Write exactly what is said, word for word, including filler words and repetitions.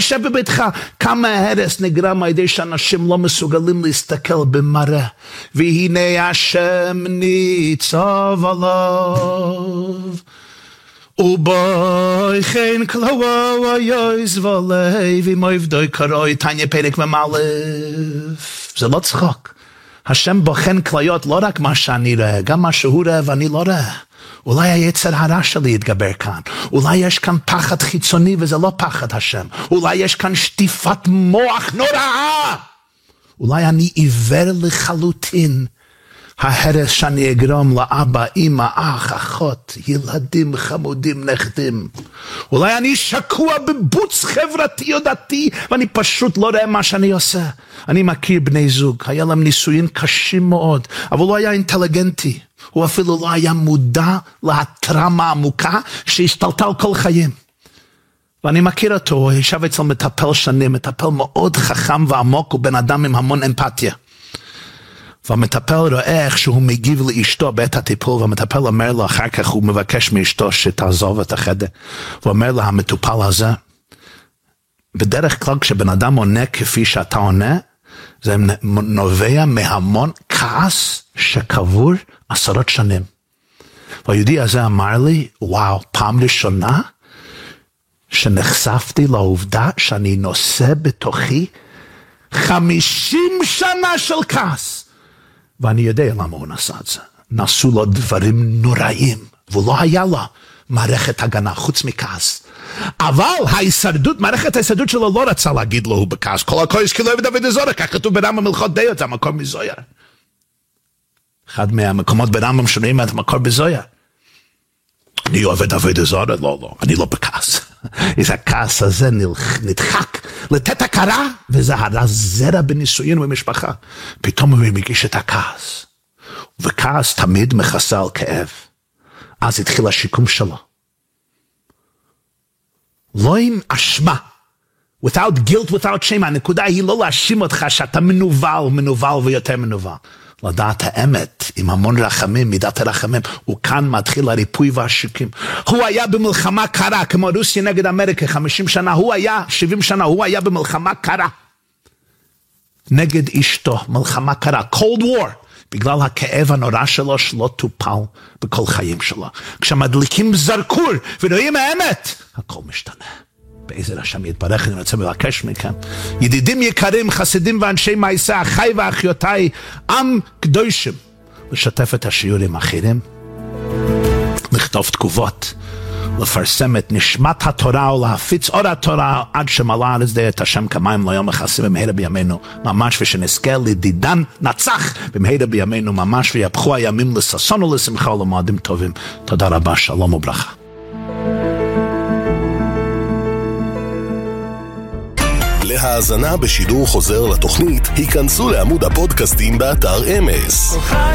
שב בביתך. כמה הרס נגרם על ידי שאנשים לא מסוגלים להסתכל במראה, והנה השם ניצב עליו, ובוי כן כלאו היויז ולב עם עבדוי קרוי. תניה פרק ממלף. זה לא צחוק. השם בוחן כליות לא רק מה שאני רואה, גם מה שהוא רואה ואני לא רואה. אולי היצר הרע שלי יתגבר כאן, אולי יש כאן פחד חיצוני וזה לא פחד השם, אולי יש כאן שטיפת מוח נוראה, אולי אני עיוור לחלוטין. ההרס שאני אגרום לאבא, אמא, אח, אחות, ילדים, חמודים, נכדים. אולי אני שקוע בבוץ חברתי או דתי, ואני פשוט לא רואה מה שאני עושה. אני מכיר בני זוג, היה להם ניסויים קשים מאוד, אבל הוא היה אינטליגנטי. הוא אפילו לא היה מודע להטראומה עמוקה שהשתלטה על כל חיים. ואני מכיר אותו, הוא ישב אצל מטפל שנים, מטפל מאוד חכם ועמוק, הוא בן אדם עם המון אמפתיה. והמטפל רואה איך שהוא מגיב לאשתו בעת הטיפול, והמטפל אומר לו אחר כך, הוא מבקש מאשתו שתעזוב את החדר, הוא אומר לה, המטופל הזה, בדרך כלל כשבן אדם עונה כפי שאתה עונה, זה נובע מהמון כעס שקבור עשרות שנים. והיהודי הזה אמר לי, וואו, פעם ראשונה שנחשפתי לעובדה שאני נושא בתוכי חמישים שנה של כעס. ואני יודע למה הוא נעשה את זה. נעשו לו דברים נוראים, ולא היה לו מערכת הגנה חוץ מכעס. אבל ההישרדות, מערכת ההישרדות שלו לא רצה להגיד לו הוא בכעס. כל הכויס כאילו אוהב דוד הזוהר, כך כתוב ברמב"ם מלכות דעות, זה המקור מזוהר. אחד מהמקומות ברמב"ם שומעים את המקור בזוהר. אני אוהב את דוד הזוהר, לא, לא, אני לא בכעס. איזה הכעס הזה נדחק לתת הכרה, וזה הרע זרע בנישואין ובמשפחה. פתאום הוא מגיש את הכעס. וכעס תמיד מכסה על כאב. אז התחיל השיקום שלו. לא עם אשמה. without guilt, without shame. הנקודה היא לא להאשים אותך שאתה מנוול, מנוול ויותר מנוול. לדעת האמת, עם המון רחמים, מידת הרחמים, הוא כאן מתחיל הריפוי והשיקום. הוא היה במלחמה קרה, כמו רוסיה נגד אמריקה, חמישים שנה, הוא היה, שבעים שנה, הוא היה במלחמה קרה. נגד אשתו, מלחמה קרה, cold war, בגלל הכאב הנורא שלו, שלא טופל בכל חיים שלו. כשמדליקים זרקור ורואים האמת, הכל משתנה. בעזר השם יתברך. אני רוצה לבקש מכם, ידידים יקרים, חסידים ואנשי מעשה, אחי ואחיותיי, עם קדושים, לשתף את השיעור עם אחרים, לכתוב תגובות, לפרסם את נשמת התורה ולהפיץ אור התורה עד שמלא הארץ די את השם כמים ליום מכסים במהרה בימינו ממש, ושנזכה לדידן נצח במהרה בימינו ממש, ויהפכו הימים לששון ולשמחה ולמועדים טובים. תודה רבה, שלום וברכה. להאזנה בשידור חוזר לתוכנית, היכנסו לעמוד הפודקאסטים באתר אמס.